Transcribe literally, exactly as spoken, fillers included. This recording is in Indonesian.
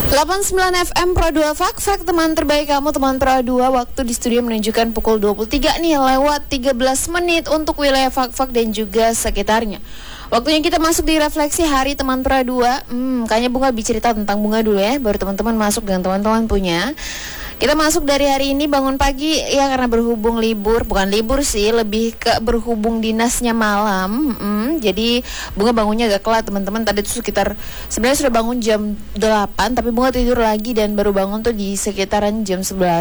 delapan puluh sembilan F M Pro dua Fak Fak, teman terbaik kamu, teman Pro dua. Waktu di studio menunjukkan pukul dua puluh tiga nih, lewat tiga belas menit untuk wilayah Fak Fak dan juga sekitarnya. Waktunya kita masuk di refleksi hari teman Pro dua. Hmm, kayaknya Bunga bicara tentang Bunga dulu ya, baru teman-teman masuk dengan teman-teman punya. Kita masuk dari hari ini bangun pagi ya, karena berhubung libur, bukan libur sih, lebih ke berhubung dinasnya malam. Hmm, jadi Bunga bangunnya agak telat teman-teman. Tadi tuh sekitar, sebenarnya sudah bangun jam delapan, tapi Bunga tidur lagi dan baru bangun tuh di sekitaran jam sebelas.